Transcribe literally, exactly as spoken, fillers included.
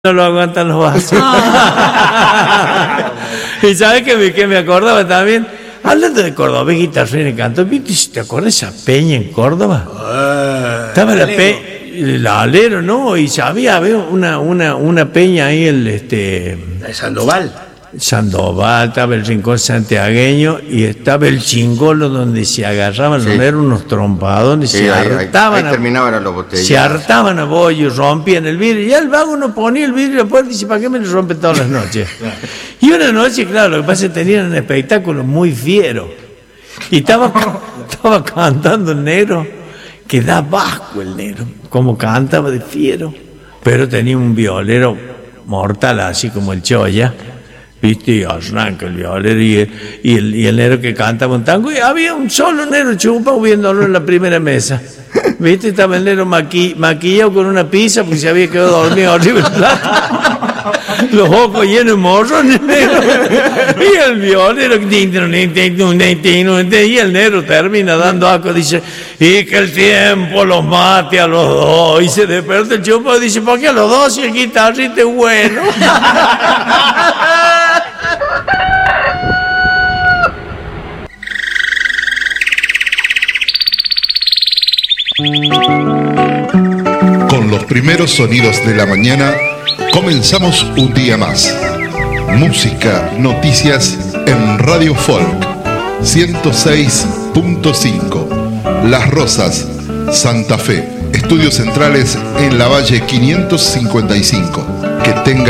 No lo aguantan los vasos. Y sabes que me, que me acordaba también, hablando de Córdoba, guitarrero y canto, ¿viste? ¿Te acuerdas esa peña en Córdoba? Uh, Estaba la peña, el alero, ¿no? Y sabía, había una, una, una peña ahí, el este. ¿De Sandoval? Sandoval, estaba el Rincón Santiagueño y estaba el Chingolo, donde se agarraban, sí. Eran unos trompadones, sí, se ahí, hartaban, ahí, ahí terminaban los botellas. Se hartaban a bollo, rompían el vidrio, y el vago no ponía el vidrio en la puerta y dice, ¿para qué me lo rompen todas las noches? Y una noche, claro, lo que pasa es que tenían un espectáculo muy fiero, y estaba, estaba cantando el negro, que da vasco el negro, como cantaba de fiero, pero tenía un violero mortal, así como el Choya, ¿viste? Y arranca el violero y el, y, el, y el negro que cantaba un tango, y había un solo negro chupa viéndolo en la primera mesa, ¿viste? Estaba el negro maqui, maquillado con una pizza porque se había quedado dormido arriba del plato, los ojos llenos de morrones negro, y el violero y el negro termina dando asco, dice, y que el tiempo los mate a los dos, y se desperta el chupa y dice, ¿por qué a los dos si el guitarrista es bueno? Con los primeros sonidos de la mañana comenzamos un día más. Música, noticias en Radio Folk ciento seis punto cinco. Las Rosas, Santa Fe. Estudios centrales en la Valle quinientos cincuenta y cinco. Que tenga